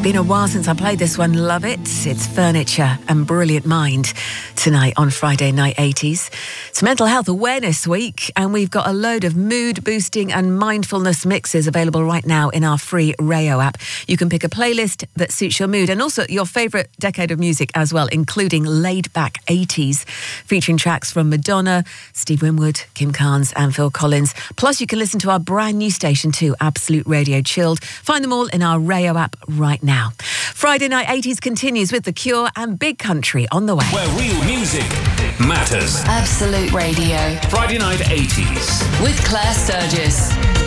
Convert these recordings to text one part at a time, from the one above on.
been a while since I played this one. Love it. It's Furniture and Brilliant Mind tonight on Friday Night 80s. It's Mental Health Awareness Week, and we've got a load of mood-boosting and mindfulness mixes available right now in our free Rayo app. You can pick a playlist that suits your mood and also your favourite decade of music as well, including laid-back 80s, featuring tracks from Madonna, Steve Winwood, Kim Carnes and Phil Collins. Plus, you can listen to our brand new station too, Absolute Radio Chilled. Find them all in our Rayo app right now. Friday Night 80s continues with The Cure and Big Country on the way. Where real music matters. Absolute Radio. Friday Night 80s. With Claire Sturgis.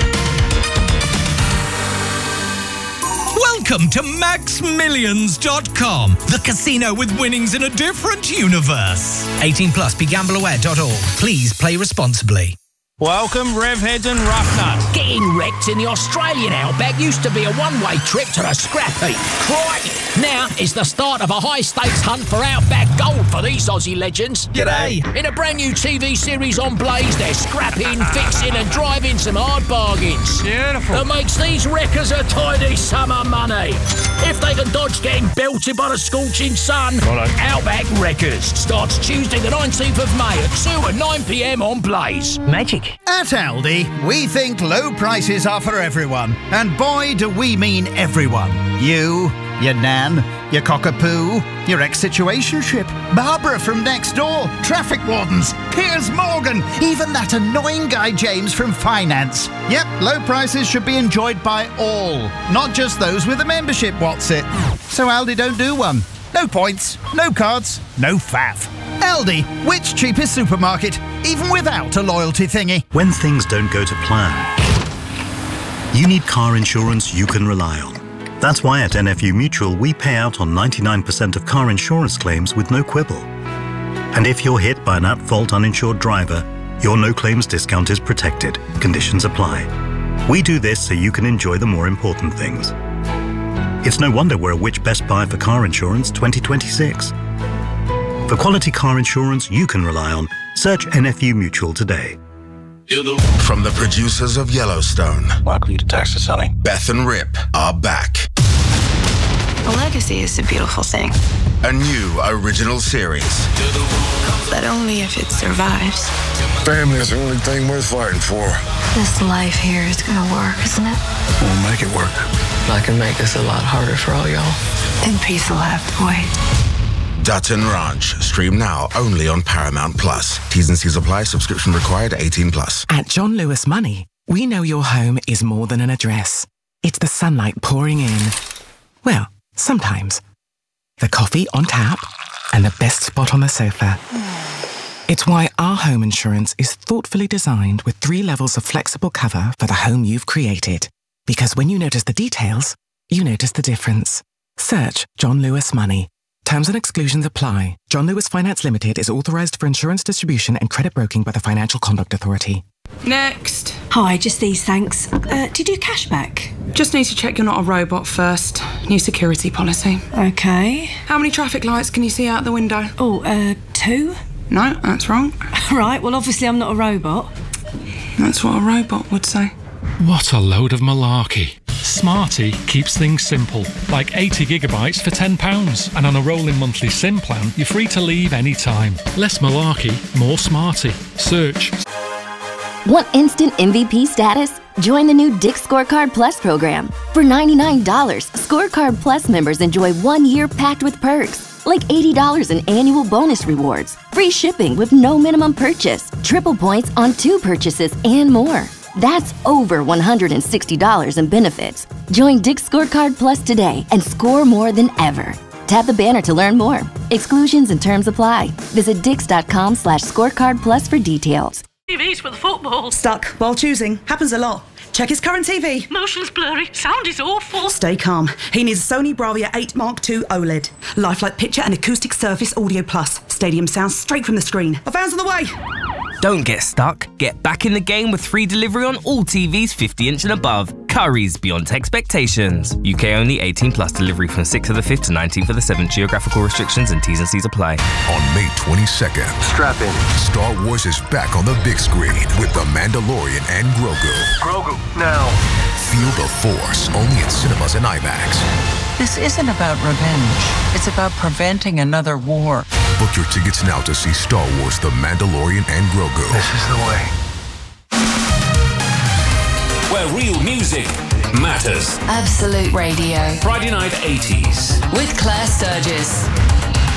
Welcome to MaxMillions.com, the casino with winnings in a different universe. 18 plus, begambleaware.org. Please play responsibly. Welcome, Revheads and Roughnut. Getting wrecked in the Australian outback used to be a one-way trip to the scrap heap. Crikey! Now it's the start of a high-stakes hunt for outback gold for these Aussie legends. G'day! In a brand new TV series on Blaze, they're scrapping, fixing and driving some hard bargains. Beautiful. That makes these wreckers a tidy sum of money. If they can dodge getting belted by the scorching sun, Outback Wreckers starts Tuesday the 19th of May at 2 and 9 p.m. on Blaze. Magic. At Aldi, we think low prices are for everyone. And boy, do we mean everyone. You, your nan, your cockapoo, your ex-situationship, Barbara from next door, traffic wardens, Piers Morgan, even that annoying guy James from finance. Yep, low prices should be enjoyed by all, not just those with a membership, what's it? So Aldi don't do one. No points, no cards, no faff. Aldi, which cheapest supermarket, even without a loyalty thingy? When things don't go to plan, you need car insurance you can rely on. That's why at NFU Mutual we pay out on 99% of car insurance claims with no quibble. And if you're hit by an at-fault uninsured driver, your no-claims discount is protected. Conditions apply. We do this so you can enjoy the more important things. It's no wonder we're a Which Best Buy for Car Insurance 2026. For quality car insurance you can rely on, search NFU Mutual today. From the producers of Yellowstone, Likely to tax the selling. Beth and Rip are back. A legacy is a beautiful thing. A new original series. But only if it survives. Family is the only thing worth fighting for. This life here is gonna work, isn't it? We'll make it work. I can make this a lot harder for all y'all. And peace will have to wait. Dutton Ranch. Stream now only on Paramount Plus. T's and C's apply. Subscription required. 18 plus. At John Lewis Money, we know your home is more than an address. It's the sunlight pouring in. Well, sometimes. The coffee on tap and the best spot on the sofa. It's why our home insurance is thoughtfully designed with 3 levels of flexible cover for the home you've created. Because when you notice the details, you notice the difference. Search John Lewis Money. Terms and exclusions apply. John Lewis Finance Limited is authorised for insurance distribution and credit broking by the Financial Conduct Authority. Next. Hi, just these, thanks. Do you do cashback? Just need to check you're not a robot first. New security policy. Okay. How many traffic lights can you see out the window? 2? No, that's wrong. Right, well, obviously I'm not a robot. That's what a robot would say. What a load of malarkey. Smarty keeps things simple, like 80 gigabytes for £10. And on a rolling monthly SIM plan, you're free to leave any time. Less malarkey, more smarty. Search. Want instant MVP status? Join the new Dick's Scorecard Plus program. For $99, Scorecard Plus members enjoy 1 year packed with perks, like $80 in annual bonus rewards, free shipping with no minimum purchase, triple points on 2 purchases, and more. That's over $160 in benefits. Join Dick's Scorecard Plus today and score more than ever. Tap the banner to learn more. Exclusions and terms apply. Visit dix.com/scorecard plus for details. TV's for the football. Stuck while choosing. Happens a lot. Check his current TV. Motion's blurry. Sound is awful. Stay calm. He needs a Sony Bravia 8 Mark II OLED. Lifelike picture and acoustic surface audio plus. Stadium sound straight from the screen. A van's on the way. Don't get stuck. Get back in the game with free delivery on all TVs 50-inch and above. curries beyond expectations. UK only, 18 plus, delivery from 6th of the 5th to 19th of the 7th. Geographical restrictions and T's and C's apply. On May 22nd, strap in. Star Wars is back on the big screen with The Mandalorian and Grogu. Grogu, now. Feel the Force, only in cinemas and IMAX. This isn't about revenge. It's about preventing another war. Book your tickets now to see Star Wars The Mandalorian and Grogu. This is the way. Where real music matters. Absolute Radio. Friday Night 80s. With Claire Sturgis.